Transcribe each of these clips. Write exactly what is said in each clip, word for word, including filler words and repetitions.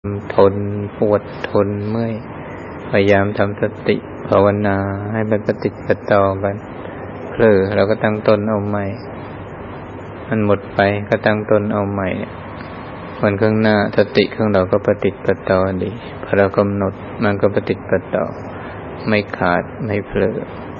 ทนปวดทนเมื่อยพยายามทำสติภาวนาให้มันปฏิปต่อกันเผลอเราก็ตั้งต้นเอาใหม่มันหมดไปก็ตั้งต้นเอาใหม่วันข้างหน้าสติของเราก็ปฏิปต่อดีพอเรากำหนดมันก็ปฏิปต่อไม่ขาดไม่เผลอ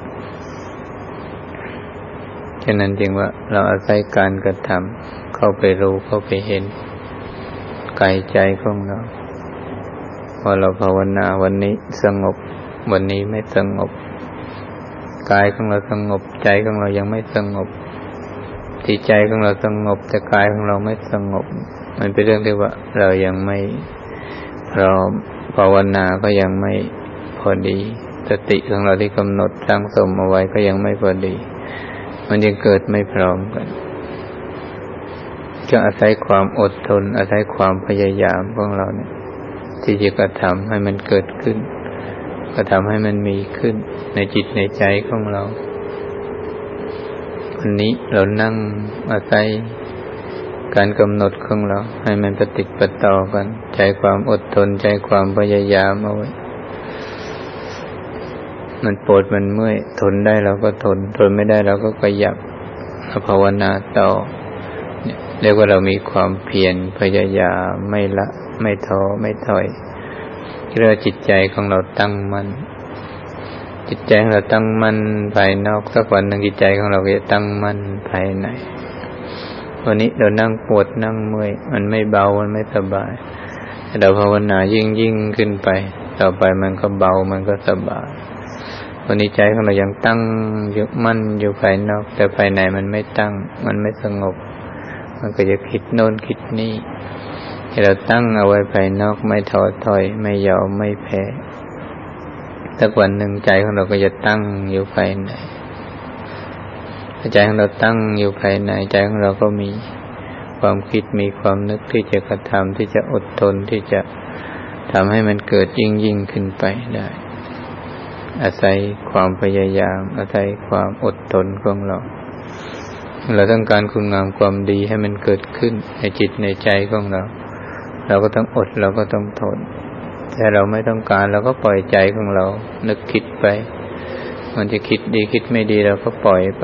ฉะนั้นจึงว่าเราอาศัยการกระทำเข้าไปรู้เข้าไปเห็นกายใจของเราพอเราภาวนาวันนี้สงบวันนี้ไม่สงบกายของเราสงบใจของเรายังไม่สงบที่ใจของเราสงบแต่กายของเราไม่สงบมันเป็นเรื่องที่ว่าเรายังไม่พร้อมภาวนาก็ยังไม่พอดีสติของเราที่กำหนดตั้งสมเอาไว้ก็ยังไม่พอดีมันยังเกิดไม่พร้อมกันจะอาศัยความอดทนอาศัยความพยายามของเราเนี่ยที่จะกระทำให้มันเกิดขึ้นกระทำให้มันมีขึ้นในจิตในใจของเราวันนี้เรานั่งอาศัยการกำหนดของเราให้มันปฏิปต่อกันใจความอดทนใจความพยายามเอาไว้มันปวดมันเมื่อยทนได้เราก็ทนทนไม่ได้เราก็ขยับภาวนาต่อเรียกว่าเรามีความเพียรพยายามไม่ละไม่ท้อไม่ถอยเรียกว่าจิตใจของเราตั้งมั่นจิตใจของเราตั้งมั่นภายนอกสักวันหนึ่งจิตใจของเราจะตั้งมั่นภายในวันนี้เรานั่งปวดนั่งเมื่อยมันไม่เบามันไม่สบายเราภาวนายิ่งยิ่งขึ้นไปต่อไปมันก็เบามันก็สบายวันนี้ใจของเรายังตั้งอยู่มั่นอยู่ภายนอกแต่ภายในมันไม่ตั้งมันไม่สงบมันก็จะคิดโน่นคิดนี่ให้เราตั้งเอาไว้ภายนอกไม่ท้อถอยไม่ยอมไม่แพ้สักวันหนึ่งใจของเราก็จะตั้งอยู่ภายในใจของเราตั้งอยู่ภายในใจของเราก็มีความคิดมีความนึกที่จะกระทำที่จะอดทนที่จะทำให้มันเกิดยิ่งยิ่งขึ้นไปได้อาศัยความพยายามอาศัยความอดทนของเราเราต้องการคุณงามความดีให้มันเกิดขึ้นในจิตในใจของเราเราก็ต้องอดเราก็ต้องทนแต่เราไม่ต้องการเราก็ปล่อยใจของเรานึกคิดไปมันจะคิดดีคิดไม่ดีเราก็ปล่อยไป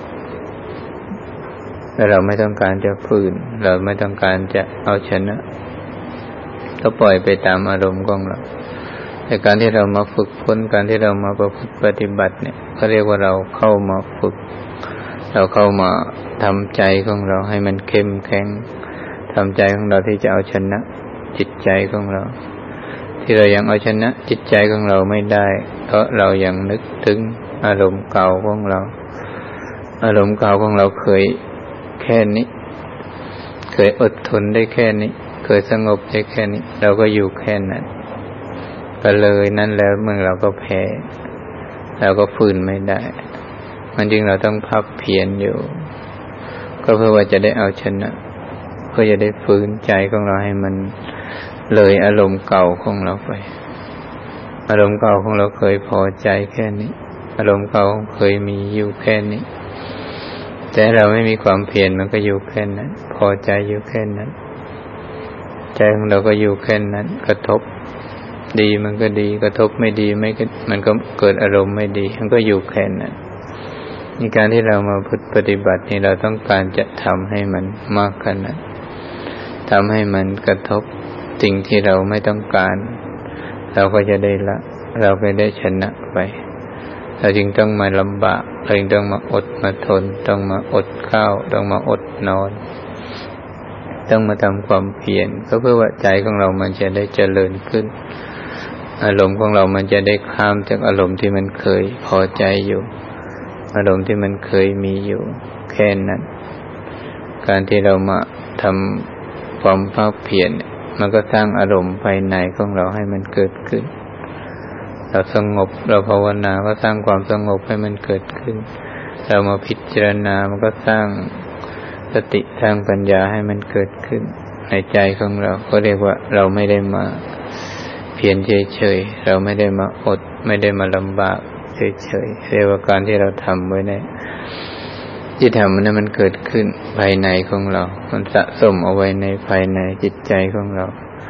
แต่เราไม่ต้องการจะฝืนเราไม่ต้องการจะเอาชนะก็ปล่อยไปตามอารมณ์ของเราแต่การที่เรามาฝึกฝนการที่เรามาประพฤติปฏิบัติเนี่ยเขาเรียกว่าเราเข้ามาฝึกเราเข้ามาทำใจของเราให้มันเข้มแข็งทำใจของเราที่จะเอาชนะจิตใจของเราที่เรายังเอาชนะจิตใจของเราไม่ได้เพราะเรายังนึกถึงอารมณ์เก่าของเราอารมณ์เก่าของเราเคยแค่นี้เคยอดทนได้แค่นี้เคยสงบได้แค่นี้เราก็อยู่แค่นั้นก็เลยนั่นแล้วเมื่อเราก็แพ้เราก็ฝืนไม่ได้มันจึงเราต้องพับเพียรอยู่ก็เพื่อว่าจะได้เอาชนะเพื่อจะได้ฟื้นใจของเราให้มันเลยอารมณ์เก่าของเราไปอารมณ์เก่าของเราเคยพอใจแค่นี้อารมณ์เก่าเคยมีอยู่แค่นี้แต่เราไม่มีความเพียรมันก็อยู่แค่นั้นพอใจอยู่แค่นั้นใจของเราก็อยู่แค่นั้นกระทบดีมันก็ดีกระทบไม่ดีไม่มันก็เกิดอารมณ์ไม่ดีมันก็อยู่แค่นั้นในการที่เรามาปฏิบัตินี่เราต้องการจะทำให้มันมากขนาดทำให้มันกระทบสิ่งที่เราไม่ต้องการเราก็จะได้ละเราก็ได้ชนะไปเราจึงต้องมาลำบากเราจึงต้องมาอดมาทนต้องมาอดข้าวต้องมาอดนอนต้องมาทำความเพียรก็เพื่อว่าใจของเรามันจะได้เจริญขึ้นอารมณ์ของเรามันจะได้ข้ามจากอารมณ์ที่มันเคยพอใจอยู่อารมณ์ที่มันเคยมีอยู่แค่นั้นการที่เรามาทำความภาคเพียรมันก็สร้างอารมณ์ภายในของเราให้มันเกิดขึ้นเราสงบเราภาวนาก็สร้างความสงบให้มันเกิดขึ้นเรามาพิจารณามันก็สร้างสติสร้างปัญญาให้มันเกิดขึ้นในใจของเราก็เรียกว่าเราไม่ได้มาเพียรเฉยๆเราไม่ได้มาอดไม่ได้มาลำบากเฉยๆเรียกว่าการที่เราทำไว้เนี่ยที่ทำมันนั้นมันเกิดขึ้นภายในของเรามันสะสมเอาไว้ในภายในจิตใจของเรา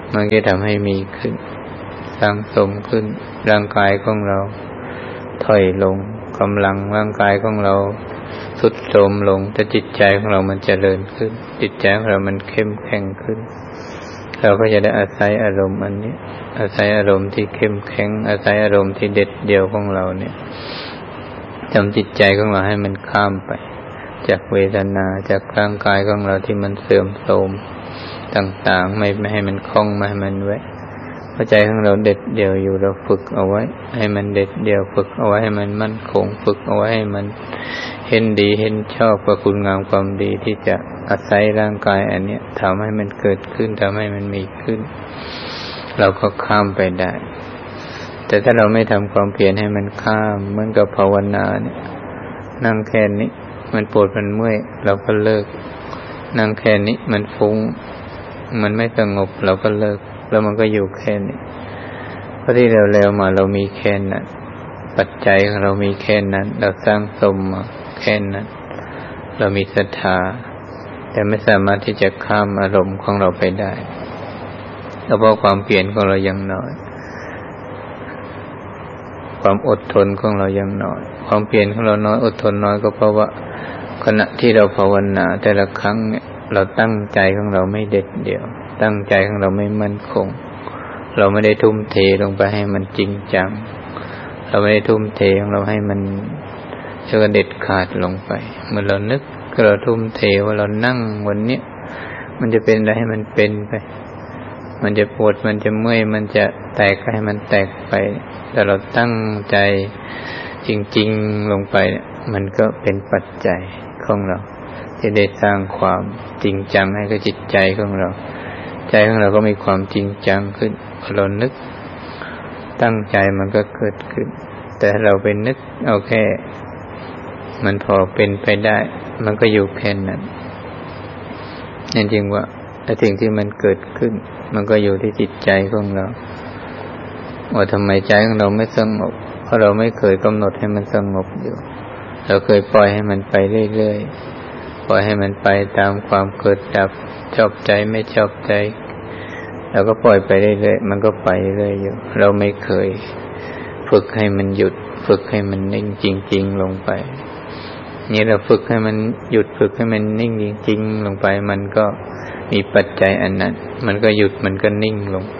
มันก็ทำให้มีขึ้นสร้างสมขึ้นร่างกายของเราถอยลงกำลังร่างกายของเราทรุดโทรมลงแต่จิตใจของเรามันเจริญขึ้นจิตใจของเรามันเข้มแข็งขึ้นเราก็จะได้อาศัยอารมณ์อันนี้อาศัยอารมณ์ที่เข้มแข็งอาศัยอารมณ์ที่เด็ดเดี่ยวของเราเนี่ยทำจิตใจของเราให้มันข้ามไปจากเวทนาจากร่างกายของเราที่มันเสื่อมโทรมต่างๆไม่ไม่ให้มันคล้องไม่ให้มันไว้พอใจของเราเด็ดเดี่ยวอยู่เราฝึกเอาไว้ให้มันเด็ดเดี่ยวฝึกเอาไว้ให้มันมั่นคงฝึกเอาไว้ให้มันเห็นดีเห็นชอบกับคุณงามความดีที่จะอาศัยร่างกายอันเนี้ยทำให้มันเกิดขึ้นทำให้มันมีขึ้นเราก็ข้ามไปได้แต่ถ้าเราไม่ทำความเพียรให้มันข้ามเหมือนกับภาวนาเนี่ยนั่งแค่นี้มันปวดมันเมื่อยเราก็เลิกนั่งแค่นี้มันฟุ้งมันไม่สงบเราก็เลิกแล้วมันก็อยู่แค่นี้เพราะที่เราแล้วมาเรามีแค่นั้นปัจจัยของเรามีแค่นั้นเราสร้างสมมาแค่นั้นเรามีศรัทธาแต่ไม่สามารถที่จะข้ามอารมณ์ของเราไปได้เพราะความเปลี่ยนของเรายังน้อยความอดทนของเรายังน้อยความเปลี่ยนของเราน้อยอดทนน้อยก็เพราะว่าขณะที่เราภาวนาแต่ละครั้งเนี่ยเราตั้งใจของเราไม่เด็ดเดี่ยวตั้งใจของเราไม่มั่นคงเราไม่ได้ทุ่มเทลงไปให้มันจริงจังเราไม่ได้ทุ่มเทของเราให้มันเชื่อเด็ดขาดลงไปเมื่อเรานึกเราทุ่มเทว่าเรานั่งวันนี้มันจะเป็นอะไรให้มันเป็นไปมันจะปวดมันจะเมื่อยมันจะแตกให้มันแตกไปแต่เราตั้งใจจริงๆลงไปมันก็เป็นปัจจัยของเราที่ได้สร้างความจริงจังให้กับจิตใจของเราใจของเราก็มีความจริงจังขึ้นพอเรานึกตั้งใจมันก็เกิดขึ้นแต่เราไปนึกเอาแค่มันพอเป็นไปได้มันก็อยู่แค่นั้นนั่นจริงว่าแต่สิ่งที่มันเกิดขึ้นมันก็อยู่ที่จิตใจของเราว่าทำไมใจของเราไม่สงบเพราะเราไม่เคยกำหนดให้มันสงบอยู่เราเคยปล่อยให้มันไปเรื่อยๆปล่อยให้มันไปตามความเกิดดับชอบใจไม่ชอบใจเราก็ปล่อยไปเรื่อยๆมันก็ไปเรื่อยอยู่เราไม่เคยฝึกให้มันหยุดฝึกให้มันนิ่งจริงๆลงไปนี่เราฝึกให้มันหยุดฝึกให้มันนิ่งจริงๆลงไปมันก็มีปัจจัยอันนั้นมันก็หยุดมันก็นิ่งลงไป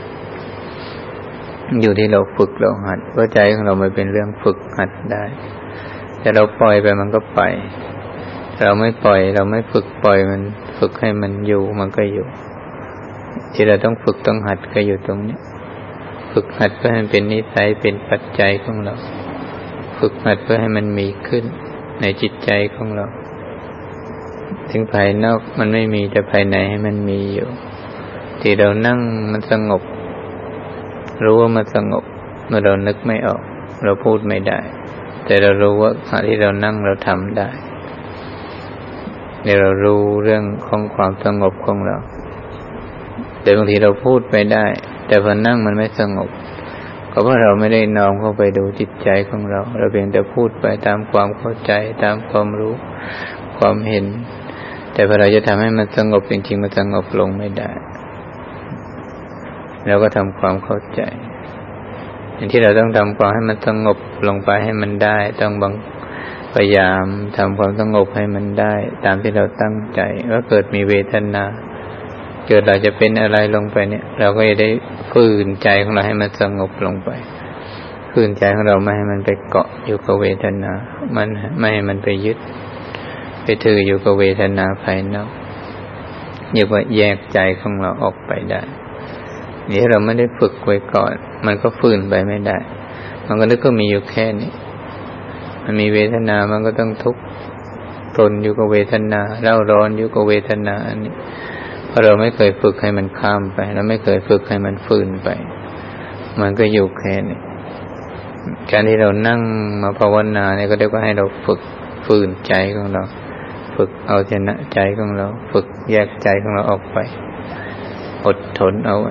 อยู่ที่เราฝึกเราหัดเพราะใจของเราไม่เป็นเรื่องฝึกหัดได้แต่เราปล่อยไปมันก็ไปเราไม่ปล่อยเราไม่ฝึกปล่อยมันฝึกให้มันอยู่มันก็อยู่ที่เราต้องฝึกต้องหัดก็อยู่ตรงนี้ฝึกหัดเพื่อให้มันเป็นนิสัยเป็นปัจจัยของเราฝึกหัดเพื่อให้มันมีขึ้นในจิตใจของเราถึงภายนอกมันไม่มีแต่ภายในให้มันมีอยู่ที่เรานั่งมันสงบรู้ว่ามันสงบเมื่อเรานึกไม่ออกเราพูดไม่ได้แต่เรารู้ว่าขณะที่เรานั่งเราทำได้เนี่ยเรารู้เรื่องของความสงบของเราแต่บางทีเราพูดไปได้แต่พอนั่งมันไม่สงบก็เพราะเราไม่ได้น้อมเข้าไปดูจิตใจของเราเราเพียงแต่พูดไปตามความเข้าใจตามความรู้ความเห็นแต่พอเราจะทำให้มันสงบจริงๆมันสงบลงไม่ได้เราก็ทำความเข้าใจอย่างที่เราต้องทำความให้มันสงบลงไปให้มันได้ต้องบังพยายามทำความสงบให้มันได้ตามที่เราตั้งใจว่าเกิดมีเวทนาเกิดเราจะเป็นอะไรลงไปเนี่ยเราก็จะได้ฝืนใจของเราให้มันสงบลงไปฝืนใจของเราไม่ให้มันไปเกาะอยู่กับเวทนามันไม่ให้มันไปยึดไปถืออยู่กับเวทนาภายนอกเรียกว่าแยกใจของเราออกไปได้นี่เราไม่ได้ฝึกไว้ก่อนมันก็ฝืนไปไม่ได้มันก็นึกก็มีอยู่แค่นี้มันมีเวทนามันก็ต้องทุกข์ทนอยู่กับเวทนาเร่าร้อนอยู่กับเวทนาอันนี้เพราะเราไม่เคยฝึกให้มันข้ามไปเราไม่เคยฝึกให้มันฝืนไปมันก็อยู่แค่นี้การที่เรานั่งมาภาวนาเนี่ยก็เรียกว่าให้เราฝึกฝืนใจของเราฝึกเอาชนะใจของเราฝึกแยกใจของเราออกไปอดทนเอาไว้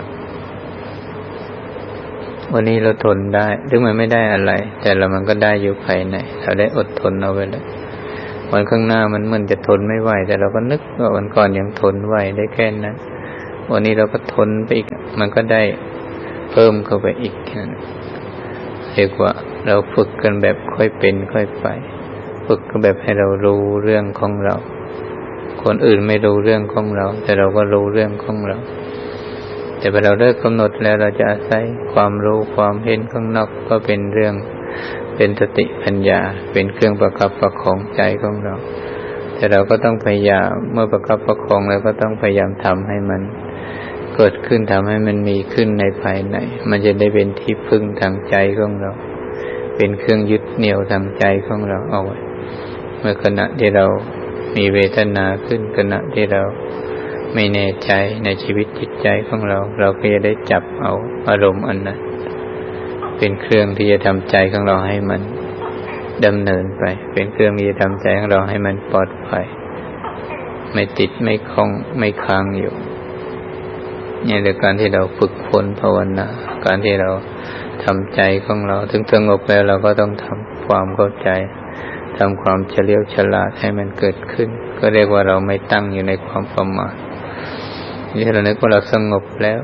วันนี้เราทนได้ถึงมันไม่ได้อะไรแต่เรามันก็ได้อยู่ภายในเราได้อดทนเอาไว้แล้ววันข้างหน้ามันเหมือนจะทนไม่ไหวแต่เราก็นึกว่าวันก่อนยังทนไหวได้แค่นั้นวันนี้เราก็ทนไปอีกมันก็ได้เพิ่มเข้าไปอีกเรียกว่าเราฝึกกันแบบค่อยเป็นค่อยไปฝึกกันแบบให้เรารู้เรื่องของเราคนอื่นไม่รู้เรื่องของเราแต่เราก็รู้เรื่องของเราแต่พอเราเลิกกำหนดแล้วเราจะอาศัยความรู้ความเห็นข้างนอกก็เป็นเรื่องเป็นสติปัญญาเป็นเครื่องประคับประคองใจของเราแต่เราก็ต้องพยายามเมื่อประคับประคองแล้วก็ต้องพยายามทำให้มันเกิดขึ้นทำให้มันมีขึ้นในภายในมันจะได้เป็นที่พึ่งทางใจของเราเป็นเครื่องยึดเหนี่ยวทางใจของเราเอาไว้เมื่อขณะที่เรามีเวทนาขึ้นขณะที่เราไม่แน่ใจในชีวิตจิตใจของเราเราก็จะได้จับเอาอารมณ์อันนั้นเป็นเครื่องที่จะทำใจของเราให้มันดำเนินไปเป็นเครื่องที่จะทำใจของเราให้มันปลอดภัยไม่ติดไม่คล้องไม่ค้างอยู่นี่คือการที่เราฝึกฝนภาวนาการที่เราทำใจของเราถึงสงบแล้วเราก็ต้องทำความเข้าใจทำความเฉลียวฉลาดให้มันเกิดขึ้นก็เรียกว่าเราไม่ตั้งอยู่ในความประมาทนี่เรานึกว่าเราสงบแล้ว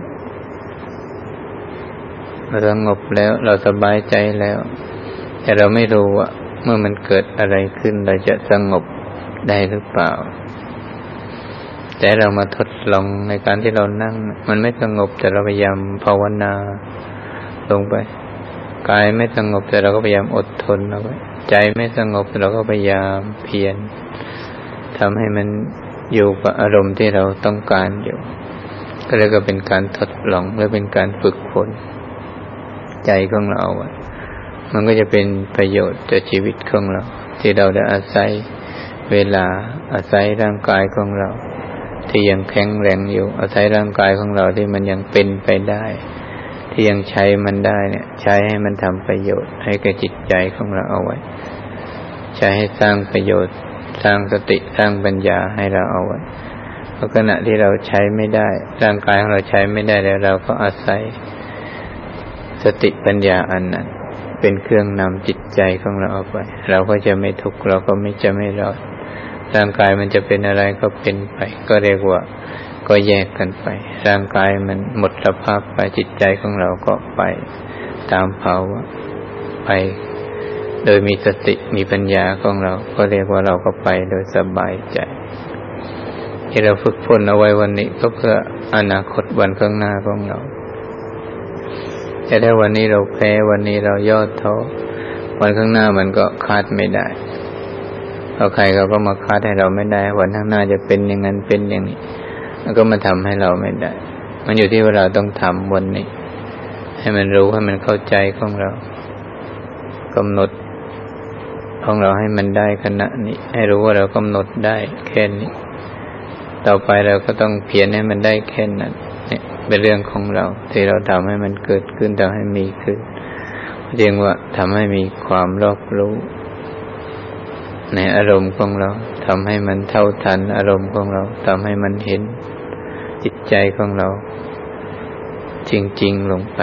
เราสงบแล้วเราสบายใจแล้วแต่เราไม่รู้ว่าเมื่อมันเกิดอะไรขึ้นเราจะสงบได้หรือเปล่าแต่เรามาทดลองในการที่เรานั่งมันไม่สงบแต่เราพยายามภาวนาลงไปกายไม่สงบแต่เราก็พยายามอดทนเอาไว้ใจไม่สงบเราก็พยายามเพียรทำให้มันอยู่กับอารมณ์ที่เราต้องการอยู่ก็เลยก็เป็นการทดลองและเป็นการฝึกฝนใจของเราไว้มันก็จะเป็นประโยชน์ต่อชีวิตของเราที่เราได้อาศัยเวลาอาศัยร่างกายของเราที่ยังแข็งแรงอยู่อาศัยร่างกายของเราที่มันยังเป็นไปได้ที่ยังใช้มันได้เนี่ยใช้ให้มันทำประโยชน์ให้กับจิตใจของเราเอาไว้ใช้ให้สร้างประโยชน์สร้างสติสร้างปัญญาให้เราเอาไว้เพราะขณะที่เราใช้ไม่ได้ร่างกายของเราใช้ไม่ได้แล้วเราก็อาศัยสติปัญญาอันนั้นเป็นเครื่องนำจิตใจของเราเอาไปเราก็จะไม่ทุกข์เราก็ไม่จะไม่รอดร่างกายมันจะเป็นอะไรก็เป็นไปก็เรียกว่าก็แยกกันไปร่างกายมันหมดสภาพไปจิตใจของเราก็ไปตามภาวะไปโดยมีสติมีปัญญาของเราก็เรียกว่าเราก็ไปโดยสบายใจที่เราฝึกฝนเอาไว้วันนี้ก็เพื่ออนาคตวันข้างหน้าของเราแต่ถ้าวันนี้เราแพ้วันนี้เราย่อท้อวันข้างหน้ามันก็คาดไม่ได้เพราะใครเขาก็มาคาดให้เราไม่ได้วันข้างหน้าจะเป็นอย่างนั้นเป็นอย่างนี้มันก็มาทำให้เราไม่ได้มันอยู่ที่ว่าเราต้องทำวันนี้ให้มันรู้ให้มันเข้าใจของเรากำหนดของเราให้มันได้ขณะนี้ให้รู้ว่าเรากำหนดได้แค่นี้ต่อไปเราก็ต้องเพียรให้มันได้แค่นั้นเนี่ยเป็นเรื่องของเราที่เราทำให้มันเกิดขึ้นทำให้มีขึ้นเรียกว่าทำให้มีความรอบรู้ในอารมณ์ของเราทำให้มันเท่าทันอารมณ์ของเราทำให้มันเห็นจิตใจของเราจริงๆลงไป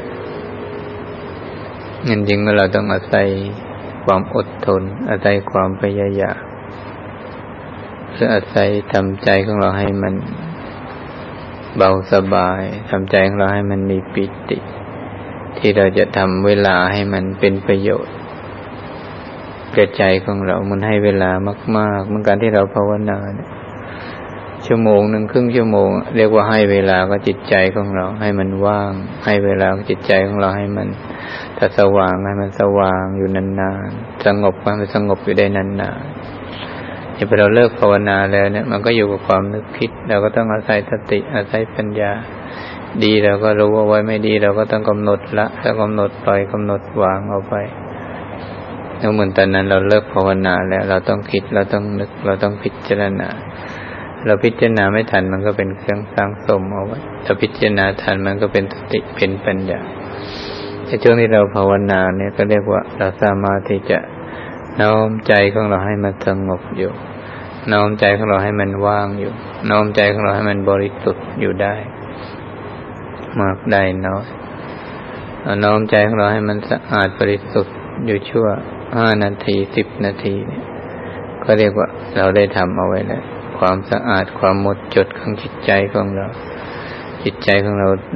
งั้นจริงว่าเราต้องอาศัยความอดทนอาศัยความพยายามหรืออาศัยทำใจของเราให้มันเบาสบายทำใจของเราให้มันมีปิติที่เราจะทำเวลาให้มันเป็นประโยชน์แก่ใจของเรามันให้เวลามากๆเหมือนกันที่เราภาวนาเนี่ยชั่วโมงนึงครึ่งชั่วโมงเรียกว่าให้เวลากับจิตใจของเราให้มันว่างให้เวลากับจิตใจของเราให้มันถ้าสว่างให้มันสว่างอยู่นานๆสงบให้มันสงบอยู่ได้นานๆพอเราเลิกภาวนาแล้วเนี่ยมันก็อยู่กับความนึกคิดเราก็ต้องอาศัยสติอาศัยปัญญาดีเราก็รู้ว่าไว้ไม่ดีเราก็ต้องกำหนดละต้องกำหนดปล่อยกำหนดวางเอาไปแล้วเหมือนตอนนั้นเราเลิกภาวนาแล้วเราต้องคิดเราต้องนึกเราต้องพิจารณาเราพิจารณาไม่ทันมันก็เป็นเครื่องสร้างสมเอาไว้ถ้าพิจารณาทันมันก็เป็นสติเป็นปัญญาในช่วงที่เราภาวนาเนี่ยก็เรียกว่าเราสามารถที่จะน้อมใจของเราให้มันสงบอยู่น้อมใจของเราให้มันว่างอยู่น้อมใจของเราให้มันบริสุทธิ์อยู่ได้มากได้น้อยน้อมใจของเราให้มันสะอาดบริสุทธิ์อยู่ชั่วห้านาทีสิบนาทีเนี่ยก็เรียกว่าเราได้ทำเอาไว้แล้วความสะอาดความหมดจดของจิตใจของเราจิตใจของเรา